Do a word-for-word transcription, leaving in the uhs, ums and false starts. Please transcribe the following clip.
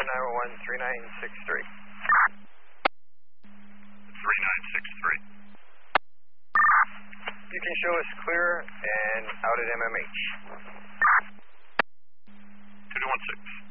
nine one one, three nine six three. three nine six three. You can show us clear and out at M M H. two two one six.